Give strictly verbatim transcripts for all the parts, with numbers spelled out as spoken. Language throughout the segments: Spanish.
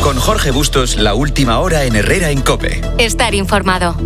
Con Jorge Bustos, la última hora en Herrera en COPE. Estar informado.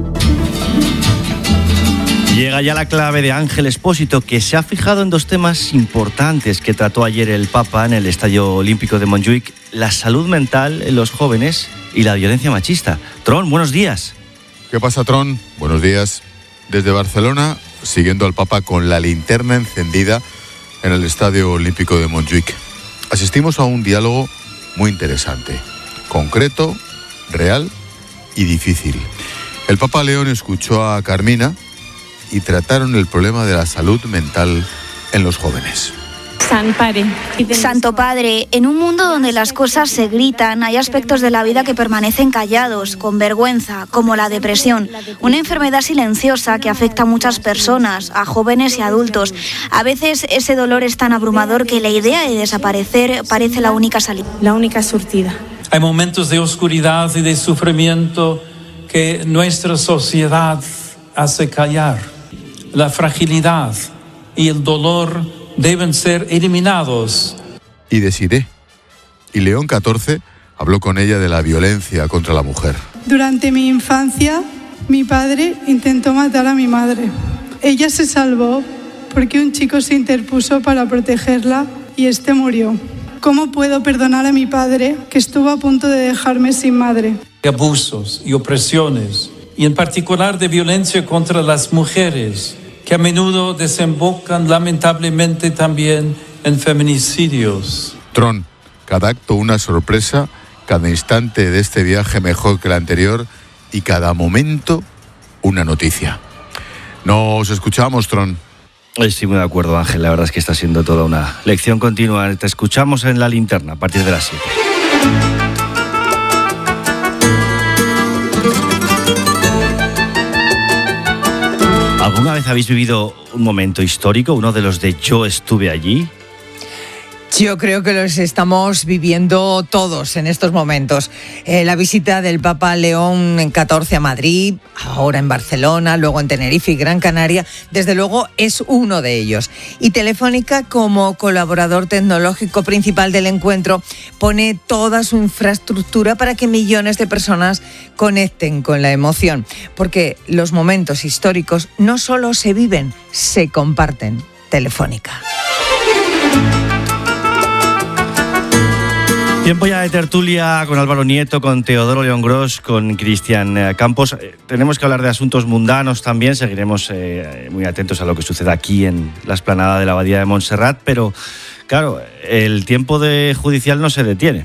Llega ya la clave de Ángel Expósito, que se ha fijado en dos temas importantes que trató ayer el Papa en el Estadio Olímpico de Montjuic: la salud mental en los jóvenes y la violencia machista. Tron, buenos días. ¿Qué pasa, Tron? Buenos días. Desde Barcelona, siguiendo al Papa con la linterna encendida en el Estadio Olímpico de Montjuic. Asistimos a un diálogo muy interesante, concreto, real y difícil. El Papa León escuchó a Carmina y trataron el problema de la salud mental en los jóvenes. Santo Padre, en un mundo donde las cosas se gritan, hay aspectos de la vida que permanecen callados, con vergüenza, como la depresión, una enfermedad silenciosa que afecta a muchas personas, a jóvenes y adultos. A veces ese dolor es tan abrumador que la idea de desaparecer parece la única salida. La única surtida. Hay momentos de oscuridad y de sufrimiento que nuestra sociedad hace callar. La fragilidad y el dolor deben ser eliminados. Y decidé. Y León catorce habló con ella de la violencia contra la mujer. Durante mi infancia, mi padre intentó matar a mi madre. Ella se salvó porque un chico se interpuso para protegerla y este murió. ¿Cómo puedo perdonar a mi padre, que estuvo a punto de dejarme sin madre? Abusos y opresiones, y en particular de violencia contra las mujeres, que a menudo desembocan lamentablemente también en feminicidios. Tron, cada acto una sorpresa, cada instante de este viaje mejor que el anterior y cada momento una noticia. Nos escuchamos, Tron. Estoy muy de acuerdo, Ángel, la verdad es que está siendo toda una lección continua. Te escuchamos en la linterna a partir de las siete. ¿Alguna vez habéis vivido un momento histórico, uno de los de yo estuve allí? Yo creo que los estamos viviendo todos en estos momentos. Eh, la visita del Papa León catorce a Madrid, ahora en Barcelona, luego en Tenerife y Gran Canaria, desde luego es uno de ellos. Y Telefónica, como colaborador tecnológico principal del encuentro, pone toda su infraestructura para que millones de personas conecten con la emoción. Porque los momentos históricos no solo se viven, se comparten. Telefónica. Tiempo ya de tertulia con Álvaro Nieto, con Teodoro León Gros, con Cristian Campos. Eh, tenemos que hablar de asuntos mundanos también. Seguiremos eh, muy atentos a lo que suceda aquí en la explanada de la Abadía de Montserrat. Pero, claro, el tiempo de judicial no se detiene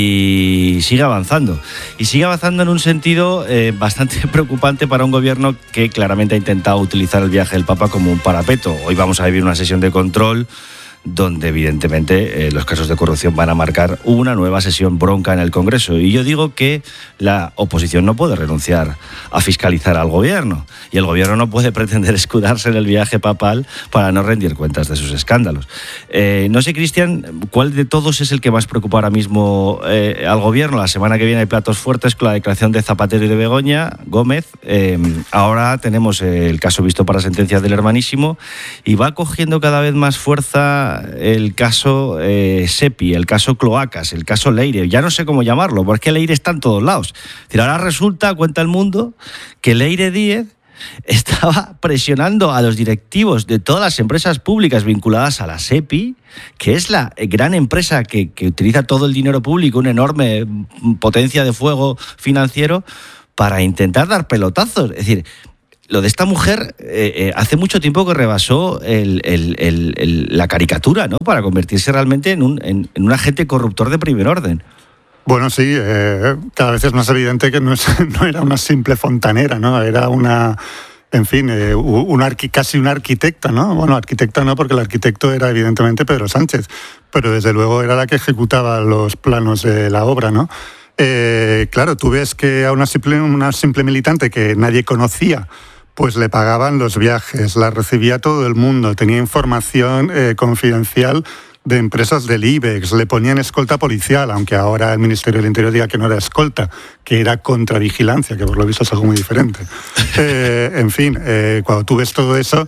y sigue avanzando. Y sigue avanzando en un sentido eh, bastante preocupante para un gobierno que claramente ha intentado utilizar el viaje del Papa como un parapeto. Hoy vamos a vivir una sesión de control donde evidentemente eh, los casos de corrupción van a marcar una nueva sesión bronca en el Congreso. Y yo digo que la oposición no puede renunciar a fiscalizar al gobierno, y el gobierno no puede pretender escudarse en el viaje papal para no rendir cuentas de sus escándalos. Eh, no sé, Cristian, ¿cuál de todos es el que más preocupa ahora mismo eh, al gobierno? La semana que viene hay platos fuertes con la declaración de Zapatero y de Begoña Gómez. Eh, ahora tenemos eh, el caso visto para sentencia del hermanísimo, y va cogiendo cada vez más fuerza el caso eh, Sepi, el caso Cloacas, el caso Leire. Ya no sé cómo llamarlo, porque Leire está en todos lados. Es decir, ahora resulta, cuenta el mundo, que Leire Díez estaba presionando a los directivos de todas las empresas públicas vinculadas a la Sepi, que es la gran empresa que, que utiliza todo el dinero público, una enorme potencia de fuego financiero, para intentar dar pelotazos. Es decir, lo de esta mujer eh, eh, hace mucho tiempo que rebasó el, el, el, el, la caricatura, ¿no? Para convertirse realmente en un, en, en un agente corruptor de primer orden. Bueno, sí, eh, cada vez es más evidente que no, es, no era una simple fontanera, ¿no? Era una, en fin, eh, una arqui, casi una arquitecta, ¿no? Bueno, arquitecta no, porque el arquitecto era evidentemente Pedro Sánchez, pero desde luego era la que ejecutaba los planos de la obra, ¿no? Eh, claro, tú ves que a una simple, una simple militante que nadie conocía, pues le pagaban los viajes, la recibía todo el mundo, tenía información eh, confidencial de empresas del IBEX, le ponían escolta policial, aunque ahora el Ministerio del Interior diga que no era escolta, que era contravigilancia, que por lo visto es algo muy diferente. Eh, en fin, eh, cuando tú ves todo eso,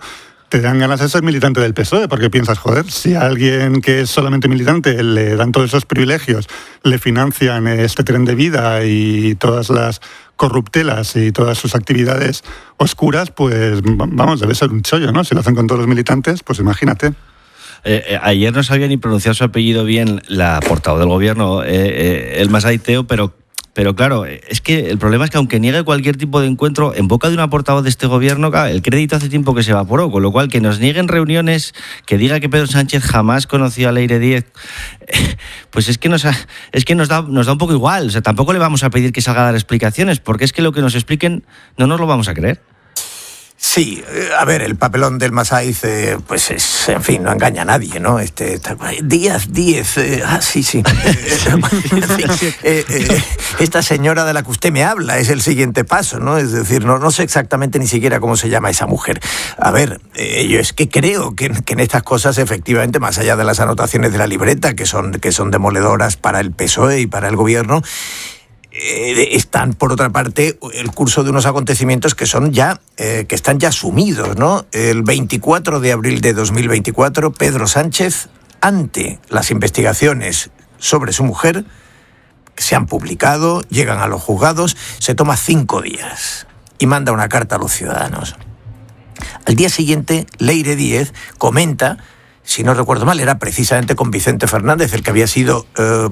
te dan ganas de ser militante del P S O E, porque piensas, joder, si a alguien que es solamente militante le dan todos esos privilegios, le financian este tren de vida y todas las corruptelas y todas sus actividades oscuras, pues vamos, debe ser un chollo, ¿no? Si lo hacen con todos los militantes, pues imagínate. Eh, eh, ayer no sabía ni pronunciar su apellido bien la portavoz del gobierno, eh, eh, el Masai Teo, pero... Pero claro, es que el problema es que aunque niegue cualquier tipo de encuentro, en boca de una portavoz de este gobierno, el crédito hace tiempo que se evaporó, con lo cual que nos nieguen reuniones, que diga que Pedro Sánchez jamás conoció a Leire Díez, pues es que nos, es que nos da, nos da un poco igual. O sea, tampoco le vamos a pedir que salga a dar explicaciones, porque es que lo que nos expliquen no nos lo vamos a creer. Sí, a ver, el papelón del Masaiz, eh, pues es, en fin, no engaña a nadie, ¿no? Este, Díaz, Díez, eh, ah, sí, sí. eh, eh, esta señora de la que usted me habla es el siguiente paso, ¿no? Es decir, no, no sé exactamente ni siquiera cómo se llama esa mujer. A ver, eh, yo es que creo que, que en estas cosas, efectivamente, más allá de las anotaciones de la libreta, que son, que son demoledoras para el P S O E y para el gobierno, Eh, están, por otra parte, el curso de unos acontecimientos que son ya, eh, que están ya sumidos, ¿no? El veinticuatro de abril de dos mil veinticuatro, Pedro Sánchez, ante las investigaciones sobre su mujer, que se han publicado, llegan a los juzgados, se toma cinco días y manda una carta a los ciudadanos. Al día siguiente, Leire Díez comenta, si no recuerdo mal, era precisamente con Vicente Fernández, el que había sido Eh,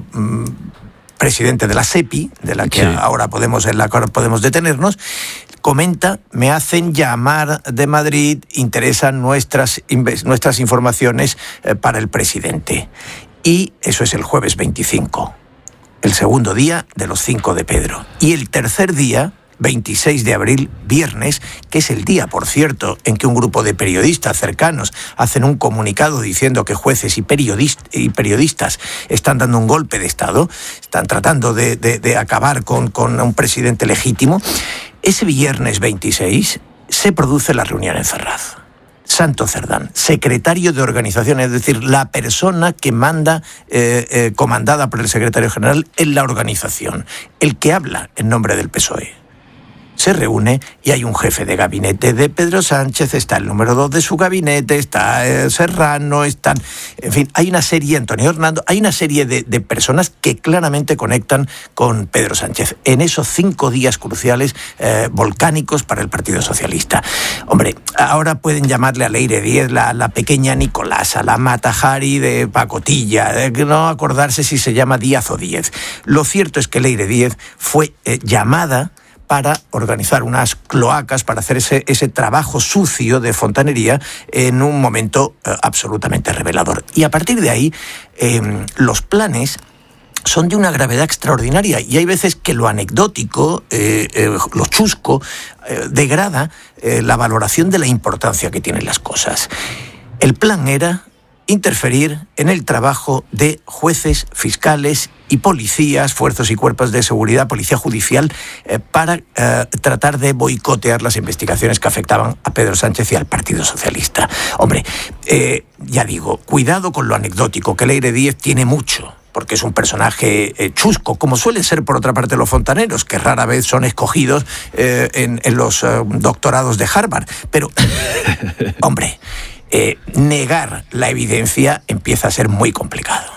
presidente de la SEPI, de la que sí. ahora podemos, en la que ahora podemos detenernos, comenta, me hacen llamar de Madrid, interesan nuestras, nuestras informaciones eh, para el presidente. Y eso es el jueves veinticinco, el segundo día de los cinco de Pedro. Y el tercer día, veintiséis de abril, viernes, que es el día, por cierto, en que un grupo de periodistas cercanos hacen un comunicado diciendo que jueces y, periodist- y periodistas están dando un golpe de Estado, están tratando de, de, de acabar con, con un presidente legítimo. Ese viernes veintiséis se produce la reunión en Ferraz. Santo Cerdán, secretario de organización, es decir, la persona que manda, eh, eh, comandada por el secretario general en la organización, el que habla en nombre del P S O E. Se reúne y hay un jefe de gabinete de Pedro Sánchez, está el número dos de su gabinete, está eh, Serrano, están, en fin, hay una serie, Antonio Hernando, hay una serie de, de personas que claramente conectan con Pedro Sánchez en esos cinco días cruciales eh, volcánicos para el Partido Socialista. Hombre, ahora pueden llamarle a Leire Díez la, la pequeña Nicolasa, la Matajari de Pacotilla, de no acordarse si se llama Díaz o Díez. Lo cierto es que Leire Díez fue eh, llamada para organizar unas cloacas, para hacer ese, ese trabajo sucio de fontanería en un momento eh, absolutamente revelador. Y a partir de ahí, eh, los planes son de una gravedad extraordinaria y hay veces que lo anecdótico, eh, eh, lo chusco, eh, degrada eh, la valoración de la importancia que tienen las cosas. El plan era interferir en el trabajo de jueces, fiscales y policías, fuerzas y cuerpos de seguridad, policía judicial, eh, para eh, tratar de boicotear las investigaciones que afectaban a Pedro Sánchez y al Partido Socialista. Hombre, eh, ya digo, cuidado con lo anecdótico, que Leire Díez tiene mucho, porque es un personaje eh, chusco, como suele ser por otra parte los fontaneros, que rara vez son escogidos eh, en, en los eh, doctorados de Harvard. Pero, hombre, eh, negar la evidencia empieza a ser muy complicado.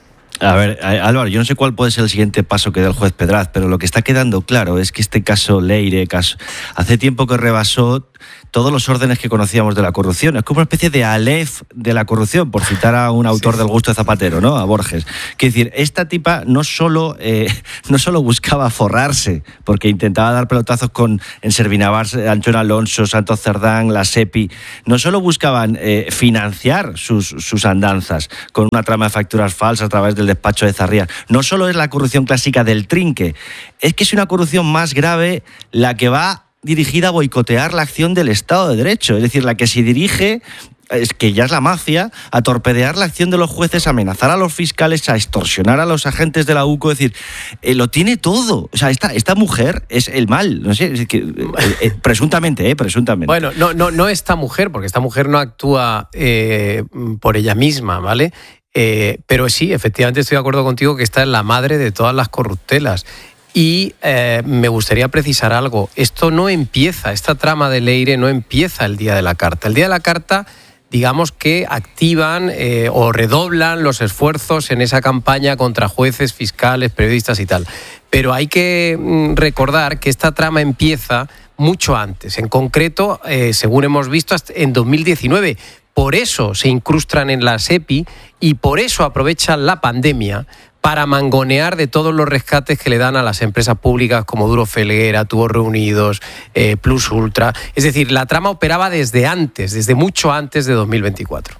A ver, Álvaro, yo no sé cuál puede ser el siguiente paso que dé el juez Pedraz, pero lo que está quedando claro es que este caso Leire, caso, hace tiempo que rebasó todos los órdenes que conocíamos de la corrupción. Es como una especie de Aleph de la corrupción, por citar a un autor sí. del gusto de Zapatero, ¿no? A Borges. Quiero decir, esta tipa no solo, eh, no solo buscaba forrarse, porque intentaba dar pelotazos con en Servinavar, Antonio Alonso, Santos Cerdán, la SEPI. No solo buscaban eh, financiar sus, sus andanzas con una trama de facturas falsas a través del despacho de Zarrías. No solo es la corrupción clásica del trinque, es que es una corrupción más grave la que va dirigida a boicotear la acción del Estado de Derecho, es decir, la que se dirige, es que ya es la mafia, a torpedear la acción de los jueces, a amenazar a los fiscales, a extorsionar a los agentes de la U C O, es decir, eh, lo tiene todo. O sea, esta, esta mujer es el mal, no sé, es que, eh, eh, presuntamente, eh, presuntamente. Bueno, no, no, no esta mujer, porque esta mujer no actúa eh, por ella misma, ¿vale? Eh, pero sí, efectivamente estoy de acuerdo contigo que esta es la madre de todas las corruptelas. Y eh, me gustaría precisar algo. Esto no empieza, esta trama de Leire no empieza el día de la carta. El día de la carta, digamos que activan eh, o redoblan los esfuerzos en esa campaña contra jueces, fiscales, periodistas y tal. Pero hay que mm, recordar que esta trama empieza mucho antes. En concreto, eh, según hemos visto, hasta en dos mil diecinueve. Por eso se incrustan en la SEPI y por eso aprovechan la pandemia para mangonear de todos los rescates que le dan a las empresas públicas como Duro Felguera, Tubos Reunidos, eh, Plus Ultra. Es decir, la trama operaba desde antes, desde mucho antes de dos mil veinticuatro.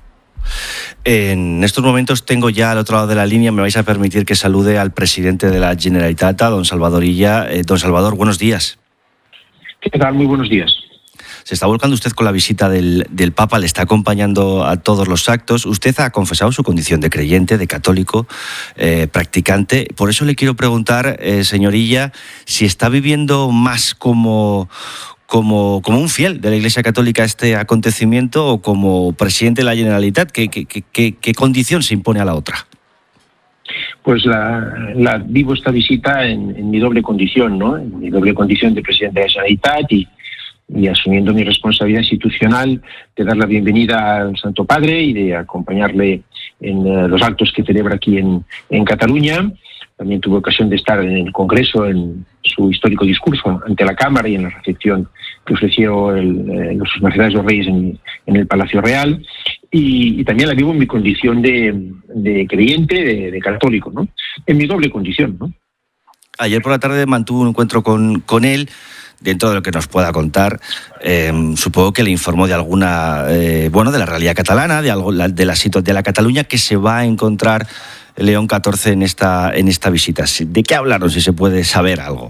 En estos momentos tengo ya al otro lado de la línea, me vais a permitir que salude al presidente de la Generalitat, don Salvador Illa. Eh, don Salvador, buenos días. ¿Qué tal? Muy buenos días. Se está volcando usted con la visita del, del Papa, le está acompañando a todos los actos. Usted ha confesado su condición de creyente, de católico, eh, practicante. Por eso le quiero preguntar, eh, señor Illa, si está viviendo más como, como, como un fiel de la Iglesia Católica este acontecimiento o como presidente de la Generalitat. ¿Qué, qué, qué, qué condición se impone a la otra? Pues la, la vivo esta visita en, en mi doble condición, ¿no? En mi doble condición de presidente de la Generalitat y y asumiendo mi responsabilidad institucional de dar la bienvenida al Santo Padre y de acompañarle en uh, los actos que celebra aquí en, en Cataluña. También tuve ocasión de estar en el Congreso en su histórico discurso ante la Cámara y en la recepción que ofreció el, eh, los Sus Majestades los Reyes en, en el Palacio Real. Y, y también la vivo en mi condición de, de creyente, de, de católico, ¿no? En mi doble condición, ¿no? Ayer por la tarde mantuve un encuentro con, con él. Dentro de lo que nos pueda contar, eh, supongo que le informó de alguna, eh, bueno, de la realidad catalana, de algo, de la de la Cataluña que se va a encontrar León catorce en esta en esta visita. ¿De qué hablaron, si se puede saber algo?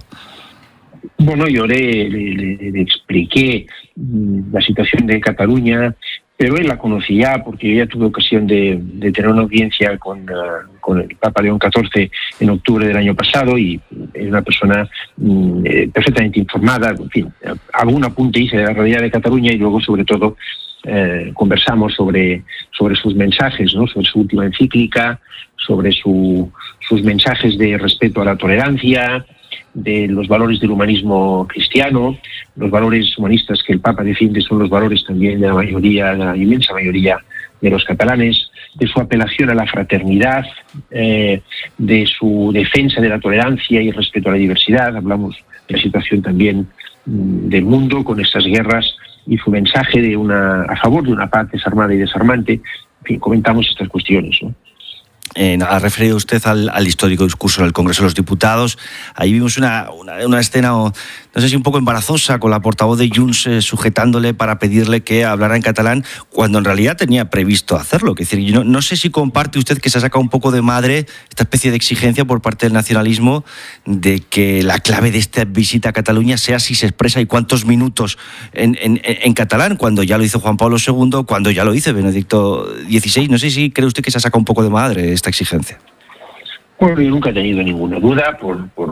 Bueno, yo le, le, le expliqué la situación de Cataluña, pero él la conocía porque yo ya tuve ocasión de, de tener una audiencia con, uh, con el Papa León catorce en octubre del año pasado y es una persona mm, eh, perfectamente informada. En fin, algún apunte hice de la realidad de Cataluña y luego, sobre todo, eh, conversamos sobre, sobre sus mensajes, ¿no? Sobre su última encíclica, sobre su, sus mensajes de respeto a la tolerancia, de los valores del humanismo cristiano. Los valores humanistas que el Papa defiende son los valores también de la mayoría, de la inmensa mayoría de los catalanes, de su apelación a la fraternidad, eh, de su defensa de la tolerancia y el respeto a la diversidad. Hablamos de la situación también mmm, del mundo con estas guerras y su mensaje de una a favor de una paz desarmada y desarmante. En fin, comentamos estas cuestiones, ¿no? Eh, ha referido usted al, al histórico discurso en el Congreso de los Diputados. Ahí vimos una, una, una escena, no sé si un poco embarazosa, con la portavoz de Junts eh, sujetándole para pedirle que hablara en catalán, cuando en realidad tenía previsto hacerlo. Es decir, yo no, no sé si comparte usted que se ha sacado un poco de madre esta especie de exigencia por parte del nacionalismo de que la clave de esta visita a Cataluña sea si se expresa y cuántos minutos en, en, en catalán, cuando ya lo hizo Juan Pablo segundo, cuando ya lo hizo Benedicto dieciséis. No sé si cree usted que se ha sacado un poco de madre esta exigencia. Bueno, yo nunca he tenido ninguna duda por, por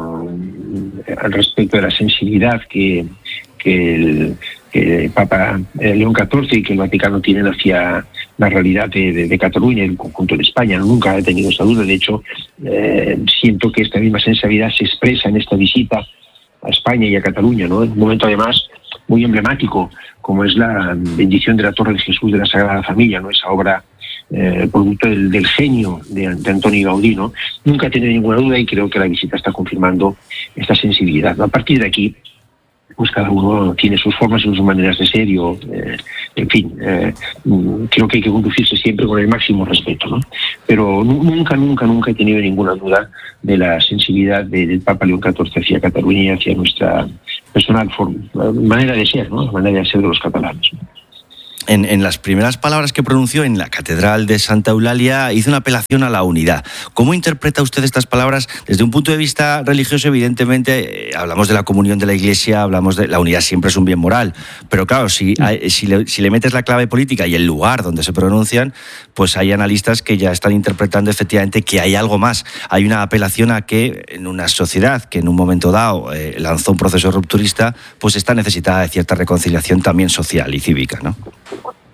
al respecto de la sensibilidad que, que, el, que el Papa León catorce y que el Vaticano tienen hacia la realidad de, de, de Cataluña y el conjunto de España. Nunca he tenido esa duda. De hecho, eh, siento que esta misma sensibilidad se expresa en esta visita a España y a Cataluña, ¿no? En un momento además muy emblemático, como es la bendición de la Torre de Jesús de la Sagrada Familia, ¿no? Esa obra Eh, producto del, del genio de, de Antonio Gaudí, ¿no? Nunca he tenido ninguna duda y creo que la visita está confirmando esta sensibilidad, ¿no? A partir de aquí, pues cada uno tiene sus formas y sus maneras de ser. Yo, eh, en fin, eh, creo que hay que conducirse siempre con el máximo respeto, ¿no? Pero nunca, nunca, nunca he tenido ninguna duda de la sensibilidad de, del Papa León catorce hacia Cataluña y hacia nuestra personal forma, manera de ser, ¿no? La manera de ser de los catalanes, ¿no? En, en las primeras palabras que pronunció en la Catedral de Santa Eulalia hizo una apelación a la unidad. ¿Cómo interpreta usted estas palabras desde un punto de vista religioso? Evidentemente, eh, hablamos de la comunión de la Iglesia, hablamos de la unidad, siempre es un bien moral. Pero claro, si, hay, si, le, si le metes la clave política y el lugar donde se pronuncian, pues hay analistas que ya están interpretando efectivamente que hay algo más. Hay una apelación a que en una sociedad que en un momento dado eh, lanzó un proceso rupturista, pues está necesitada de cierta reconciliación también social y cívica, ¿no?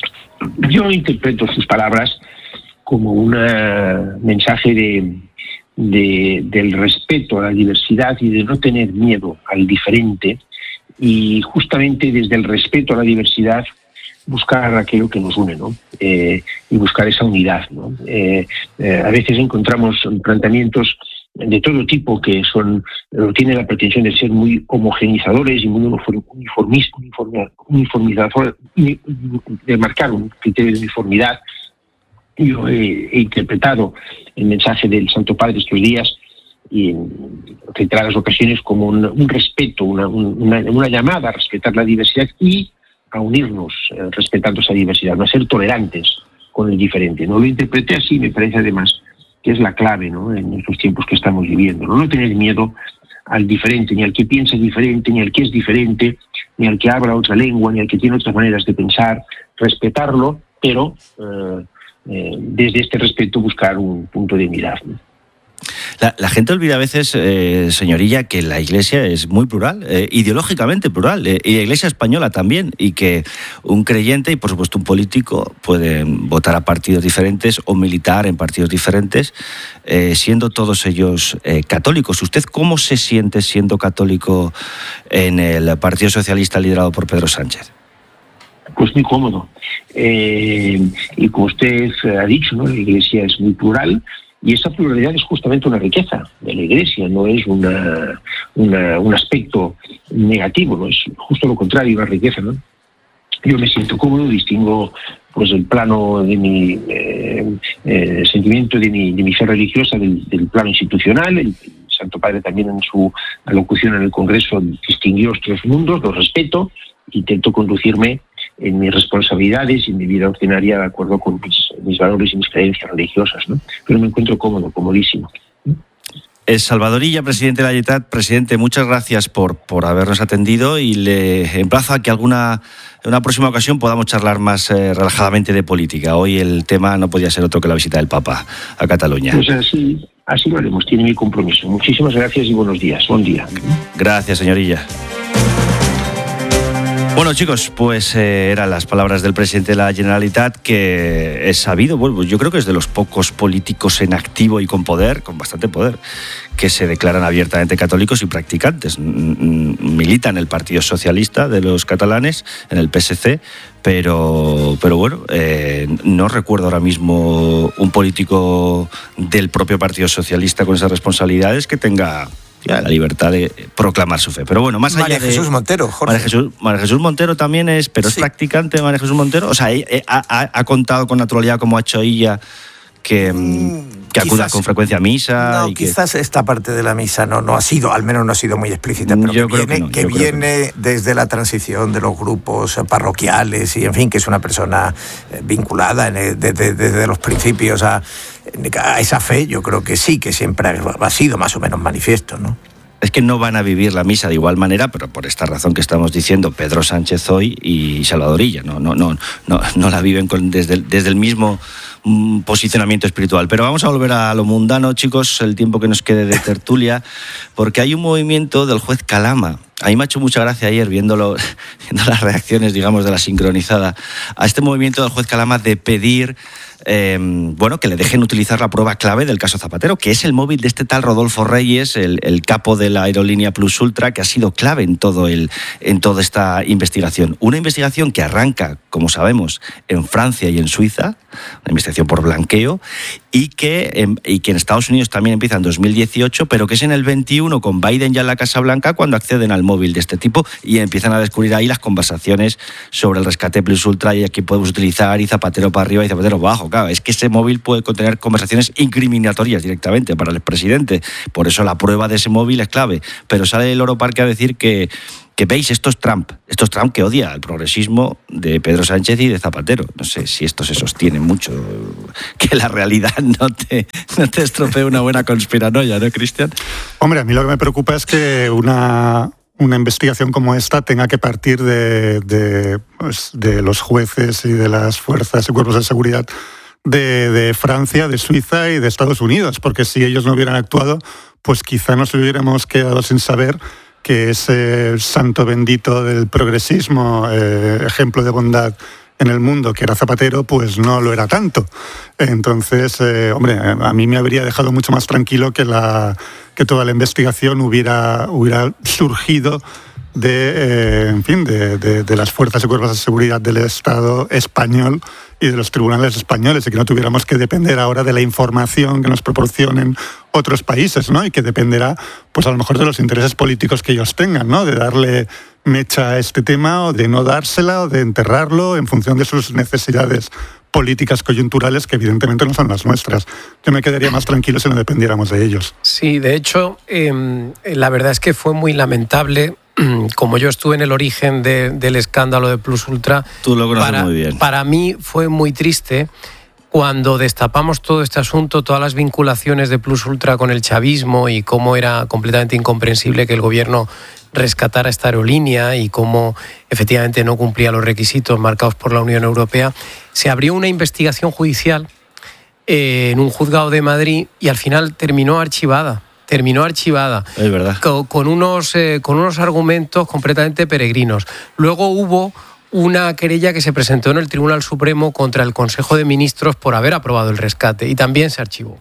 Yo interpreto sus palabras como un mensaje de, de, del respeto a la diversidad y de no tener miedo al diferente, y justamente desde el respeto a la diversidad buscar aquello que nos une, ¿no? Eh, y buscar esa unidad, ¿no? Eh, eh, a veces encontramos planteamientos de todo tipo que son eh, tienen la pretensión de ser muy homogenizadores y muy uniformis, uniformizadores, de marcar un criterio de uniformidad. Yo he, he interpretado el mensaje del Santo Padre estos días y en reiteradas ocasiones como un, un respeto, una, una, una llamada a respetar la diversidad y a unirnos eh, respetando esa diversidad, no a ser tolerantes con el diferente. No lo interpreté así, me parece además que es la clave, ¿no?, en estos tiempos que estamos viviendo. No, no tener miedo al diferente, ni al que piensa diferente, ni al que es diferente, ni al que habla otra lengua, ni al que tiene otras maneras de pensar, respetarlo, pero eh, eh, desde este respeto buscar un punto de unidad, ¿no? La, la gente olvida a veces, eh, señorilla, que la Iglesia es muy plural, eh, ideológicamente plural, eh, y la Iglesia española también, y que un creyente y, por supuesto, un político pueden votar a partidos diferentes o militar en partidos diferentes, eh, siendo todos ellos eh, católicos. ¿Usted cómo se siente siendo católico en el Partido Socialista liderado por Pedro Sánchez? Pues muy cómodo. Eh, y como usted ha dicho, ¿no?, la Iglesia es muy plural. Y esa pluralidad es justamente una riqueza de la Iglesia, no es una, una, un aspecto negativo, no es justo lo contrario, una riqueza, ¿no? Yo me siento cómodo, distingo pues el plano de mi eh, eh, sentimiento, de mi, de mi fe religiosa del, del plano institucional. El, el Santo Padre también en su alocución en el Congreso distinguió estos mundos, los respeto, intento conducirme en mis responsabilidades y en mi vida ordinaria de acuerdo con mis, mis valores y mis creencias religiosas, ¿no? Pero me encuentro cómodo, comodísimo. Es Salvadorilla, presidente de la Generalitat. Presidente, muchas gracias por, por habernos atendido y le emplazo a que alguna, en una próxima ocasión podamos charlar más eh, relajadamente de política. Hoy el tema no podía ser otro que la visita del Papa a Cataluña. Pues así, así lo haremos, tiene mi compromiso. Muchísimas gracias y buenos días. Buen día. Gracias, señorilla. Bueno, chicos, pues eh, eran las palabras del presidente de la Generalitat, que es sabido, bueno, yo creo que es de los pocos políticos en activo y con poder, con bastante poder, que se declaran abiertamente católicos y practicantes. Milita en el Partido Socialista de los catalanes, en el P S C, pero, pero bueno, eh, no recuerdo ahora mismo un político del propio Partido Socialista con esas responsabilidades que tenga ya la libertad de proclamar su fe. Pero bueno, más allá María de... Jesús Montero, Jorge. María Jesús, María Jesús Montero también es, pero Sí. es practicante, María Jesús Montero. O sea, eh, ha, ha, ha contado con naturalidad, como ha hecho ella, que, mm, que acuda quizás- con frecuencia a misa. No, y que... quizás esta parte de la misa no, no ha sido, al menos no ha sido muy explícita, pero Yo que creo viene, que no, que yo creo que viene desde la transición de los grupos parroquiales y, en fin, que es una persona eh, vinculada en el- desde, desde los principios a, a esa fe. Yo creo que sí, que siempre ha, ha sido más o menos manifiesto, ¿no? Es que no van a vivir la misa de igual manera, pero por esta razón que estamos diciendo, Pedro Sánchez hoy y Salvadorilla, no, no, no, no, no la viven con, desde, el, desde el mismo mm, posicionamiento espiritual. Pero vamos a volver a lo mundano, chicos, el tiempo que nos quede de tertulia, porque hay un movimiento del juez Calama. A mí me ha hecho mucha gracia ayer viéndolo, viendo las reacciones, digamos, de la sincronizada, a este movimiento del juez Calama de pedir eh, bueno, que le dejen utilizar la prueba clave del caso Zapatero, que es el móvil de este tal Rodolfo Reyes, el, el capo de la aerolínea Plus Ultra, que ha sido clave en, todo el, en toda esta investigación. Una investigación que arranca, como sabemos, en Francia y en Suiza, una investigación por blanqueo, y que, en, y que en Estados Unidos también empieza en dos mil dieciocho, pero que es en el veintiuno, con Biden ya en la Casa Blanca, cuando acceden al móvil de este tipo y empiezan a descubrir ahí las conversaciones sobre el rescate Plus Ultra y aquí podemos utilizar y Zapatero para arriba y Zapatero para abajo. Claro, es que ese móvil puede contener conversaciones incriminatorias directamente para el expresidente. Por eso la prueba de ese móvil es clave. Pero sale el Loro Parque a decir que que veis, esto es Trump, esto es Trump que odia el progresismo de Pedro Sánchez y de Zapatero. No sé si esto se sostiene mucho, que la realidad no te, no te estropee una buena conspiranoia, ¿no, Cristian? Hombre, a mí lo que me preocupa es que una, una investigación como esta tenga que partir de, de, pues, de los jueces y de las fuerzas y cuerpos de seguridad de, de Francia, de Suiza y de Estados Unidos, porque si ellos no hubieran actuado, pues quizá nos hubiéramos quedado sin saber que ese santo bendito del progresismo, eh, ejemplo de bondad en el mundo que era Zapatero, pues no lo era tanto. Entonces, eh, hombre, a mí me habría dejado mucho más tranquilo que, la, que toda la investigación hubiera, hubiera surgido de, eh, en fin, de, de, de las fuerzas y cuerpos de seguridad del Estado español y de los tribunales españoles, y que no tuviéramos que depender ahora de la información que nos proporcionen otros países, ¿no? Y que dependerá, pues a lo mejor de los intereses políticos que ellos tengan, ¿no? De darle mecha a este tema o de no dársela o de enterrarlo en función de sus necesidades políticas coyunturales, que evidentemente no son las nuestras. Yo me quedaría más tranquilo si no dependiéramos de ellos. Sí, de hecho, eh, la verdad es que fue muy lamentable. Como yo estuve en el origen de, del escándalo de Plus Ultra, tú lo conoces para, muy bien. Para mí fue muy triste cuando destapamos todo este asunto, todas las vinculaciones de Plus Ultra con el chavismo y cómo era completamente incomprensible que el gobierno rescatara esta aerolínea y cómo efectivamente no cumplía los requisitos marcados por la Unión Europea. Se abrió una investigación judicial eh, en un juzgado de Madrid y al final terminó archivada. Terminó archivada. Es verdad. Con, con, unos, eh, con unos argumentos completamente peregrinos. Luego hubo una querella que se presentó en el Tribunal Supremo contra el Consejo de Ministros por haber aprobado el rescate y también se archivó.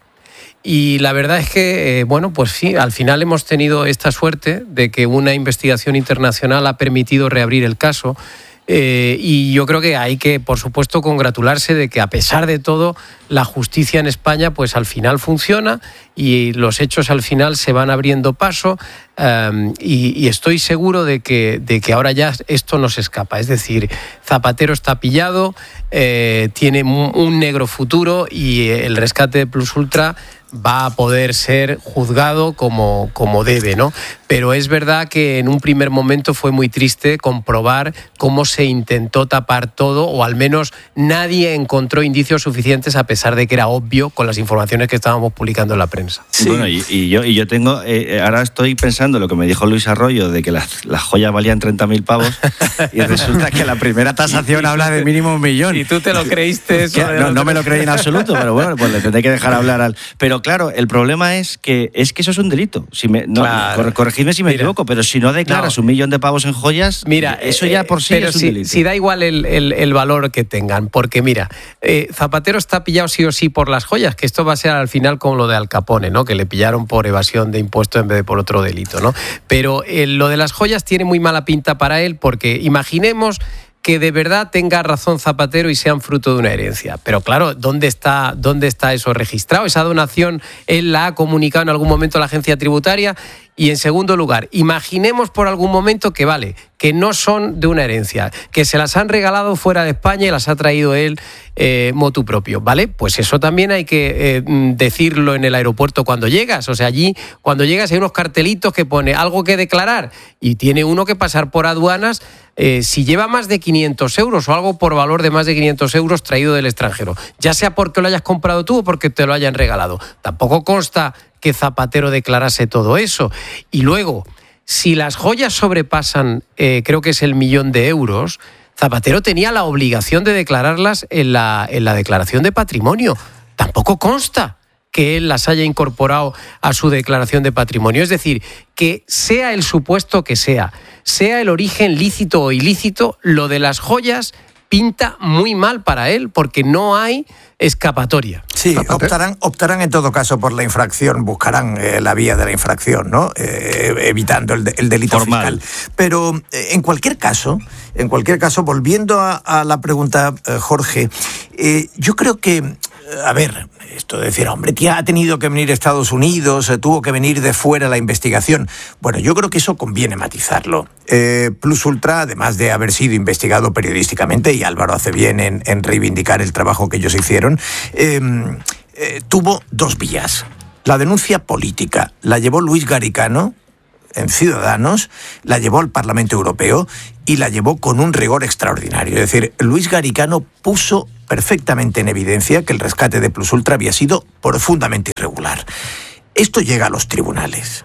Y la verdad es que, eh, bueno, pues sí, al final hemos tenido esta suerte de que una investigación internacional ha permitido reabrir el caso. Eh, y yo creo que hay que, por supuesto, congratularse de que a pesar de todo la justicia en España pues al final funciona y los hechos al final se van abriendo paso um, y, y estoy seguro de que, de que ahora ya esto no se escapa. Es decir, Zapatero está pillado, eh, tiene un, un negro futuro y el rescate de Plus Ultra va a poder ser juzgado como, como debe, ¿no? Pero es verdad que en un primer momento fue muy triste comprobar cómo se intentó tapar todo, o al menos nadie encontró indicios suficientes a pesar de que era obvio con las informaciones que estábamos publicando en la prensa. Sí. Bueno, y, y yo y yo tengo, eh, ahora estoy pensando lo que me dijo Luis Arroyo de que las, las joyas valían treinta mil pavos y resulta que la primera tasación habla de mínimo un millón. ¿Y tú te lo creíste eso? No, no me lo creí en absoluto, pero bueno, pues le tendré que dejar hablar al... Pero claro, el problema es que es que eso es un delito. Si me, no, claro. Corregidme si me Mira, equivoco, pero si no declaras no. un millón de pavos en joyas, Mira, eso ya por sí pero es un si, delito. Si da igual el, el, el valor que tengan, porque mira, eh, Zapatero está pillado sí o sí por las joyas, que esto va a ser al final como lo de Al Capone, ¿no? Que le pillaron por evasión de impuestos en vez de por otro delito, ¿no? Pero eh, lo de las joyas tiene muy mala pinta para él, porque imaginemos que de verdad tenga razón Zapatero y sean fruto de una herencia. Pero claro, ¿dónde está, dónde está eso registrado? Esa donación él la ha comunicado en algún momento a la agencia tributaria. Y en segundo lugar, imaginemos por algún momento que vale, que no son de una herencia, que se las han regalado fuera de España y las ha traído él eh, motu propio, ¿vale? Pues eso también hay que eh, decirlo en el aeropuerto cuando llegas. O sea, allí cuando llegas hay unos cartelitos que pone algo que declarar y tiene uno que pasar por aduanas eh, si lleva más de quinientos euros o algo por valor de más de quinientos euros traído del extranjero, ya sea porque lo hayas comprado tú o porque te lo hayan regalado. Tampoco consta que Zapatero declarase todo eso. Y luego, si las joyas sobrepasan, eh, creo que es el millón de euros, Zapatero tenía la obligación de declararlas en la, en la declaración de patrimonio. Tampoco consta que él las haya incorporado a su declaración de patrimonio. Es decir, que sea el supuesto que sea, sea el origen lícito o ilícito, lo de las joyas pinta muy mal para él, porque no hay escapatoria. Sí, optarán, optarán en todo caso por la infracción, buscarán eh, la vía de la infracción, ¿no? Eh, evitando el, de, el delito Formal. fiscal. Pero eh, en cualquier caso, en cualquier caso, volviendo a, a la pregunta, eh, Jorge, eh, yo creo que, eh, a ver, esto de decir, hombre, que ha tenido que venir a Estados Unidos, eh, tuvo que venir de fuera la investigación. Bueno, yo creo que eso conviene matizarlo. Eh, Plus Ultra, además de haber sido investigado periodísticamente, y Álvaro hace bien en, en reivindicar el trabajo que ellos hicieron, eh, eh, tuvo dos vías. La denuncia política la llevó Luis Garicano en Ciudadanos, la llevó al Parlamento Europeo y la llevó con un rigor extraordinario. Es decir, Luis Garicano puso perfectamente en evidencia que el rescate de Plus Ultra había sido profundamente irregular. Esto llega a los tribunales.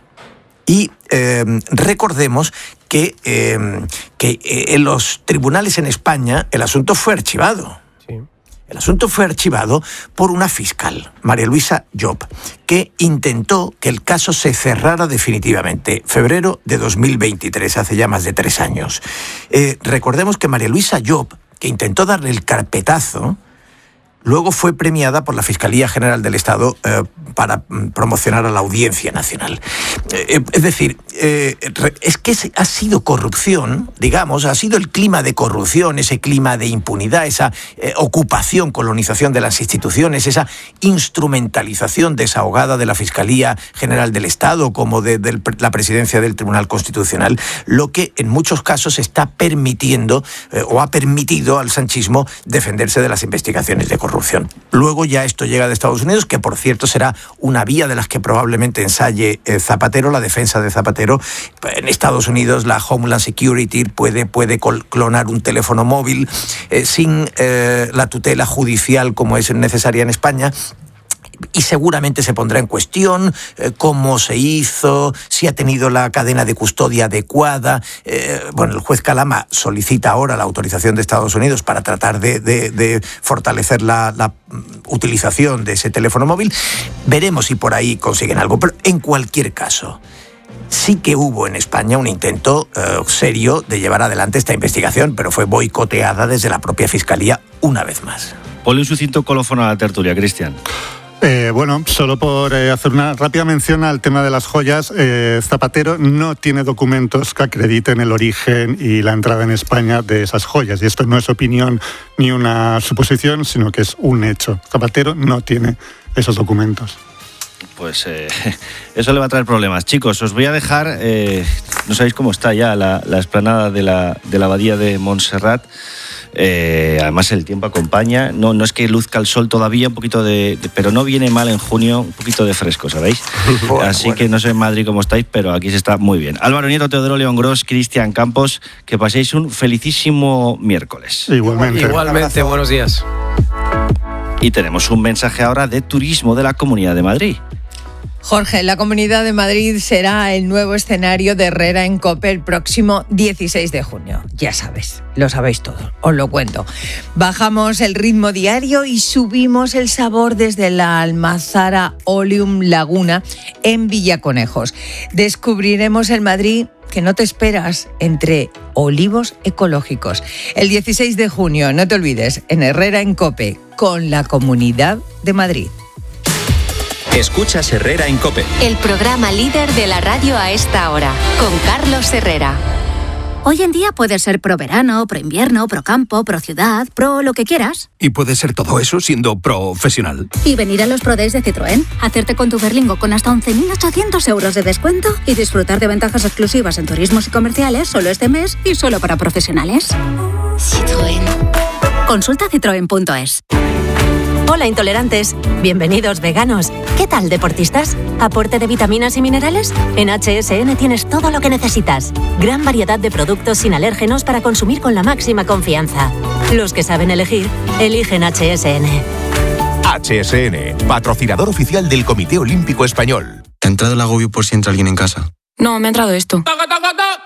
Y eh, recordemos que, eh, que eh, en los tribunales en España el asunto fue archivado. Sí. El asunto fue archivado por una fiscal, María Luisa Llop, que intentó que el caso se cerrara definitivamente. Febrero de dos mil veintitrés, hace ya más de tres años. Eh, recordemos que María Luisa Llop, que intentó darle el carpetazo, luego fue premiada por la Fiscalía General del Estado eh, para promocionar a la Audiencia Nacional. Eh, es decir, eh, es que ha sido corrupción, digamos, ha sido el clima de corrupción, ese clima de impunidad, esa eh, ocupación, colonización de las instituciones, esa instrumentalización desahogada de la Fiscalía General del Estado como de, de la presidencia del Tribunal Constitucional, lo que en muchos casos está permitiendo eh, o ha permitido al sanchismo defenderse de las investigaciones de corrupción. Luego ya esto llega de Estados Unidos, que por cierto será una vía de las que probablemente ensaye eh, Zapatero, la defensa de Zapatero. En Estados Unidos la Homeland Security puede, puede clonar un teléfono móvil eh, sin eh, la tutela judicial como es necesaria en España. Y seguramente se pondrá en cuestión eh, cómo se hizo, si ha tenido la cadena de custodia adecuada. Eh, bueno, el juez Calama solicita ahora la autorización de Estados Unidos para tratar de, de, de fortalecer la, la utilización de ese teléfono móvil. Veremos si por ahí consiguen algo. Pero en cualquier caso, sí que hubo en España un intento eh, serio de llevar adelante esta investigación, pero fue boicoteada desde la propia Fiscalía una vez más. Ponle un sucinto colofón a la tertulia, Cristian. Eh, bueno, solo por eh, hacer una rápida mención al tema de las joyas, eh, Zapatero no tiene documentos que acrediten el origen y la entrada en España de esas joyas. Y esto no es opinión ni una suposición, sino que es un hecho. Zapatero no tiene esos documentos. Pues eh, eso le va a traer problemas. Chicos, os voy a dejar, eh, no sabéis cómo está ya la, la explanada de la, de la abadía de Montserrat. Eh, además el tiempo acompaña, no, no es que luzca el sol todavía, un poquito de, de pero no viene mal en junio, un poquito de fresco, ¿sabéis? Bueno, Así bueno. que no sé en Madrid cómo estáis, pero aquí se está muy bien. Álvaro Nieto, Teodoro León Gros, Cristian Campos, que paséis un felicísimo miércoles. Igualmente. Igualmente, buenos días. Y tenemos un mensaje ahora de turismo de la Comunidad de Madrid. Jorge, la Comunidad de Madrid será el nuevo escenario de Herrera en COPE el próximo dieciséis de junio. Ya sabes, lo sabéis todo, os lo cuento. Bajamos el ritmo diario y subimos el sabor desde la Almazara Oleum Laguna en Villaconejos. Descubriremos el Madrid que no te esperas entre olivos ecológicos. El dieciséis de junio, no te olvides, en Herrera en COPE, con la Comunidad de Madrid. Escuchas Herrera en COPE. El programa líder de la radio a esta hora, con Carlos Herrera. Hoy en día puedes ser pro verano, pro invierno, pro campo, pro ciudad, pro lo que quieras. Y puedes ser todo eso siendo profesional. Y venir a los Pro Days de Citroën, hacerte con tu Berlingo con hasta once mil ochocientos euros de descuento y disfrutar de ventajas exclusivas en turismos y comerciales solo este mes y solo para profesionales. Citroën. Consulta citroen punto es. Hola intolerantes, bienvenidos veganos. ¿Qué tal deportistas? ¿Aporte de vitaminas y minerales? En H S N tienes todo lo que necesitas. Gran variedad de productos sin alérgenos para consumir con la máxima confianza. Los que saben elegir, eligen H S N. H S N, patrocinador oficial del Comité Olímpico Español. ¿Te ha entrado el agobio por si entra alguien en casa? No, me ha entrado esto.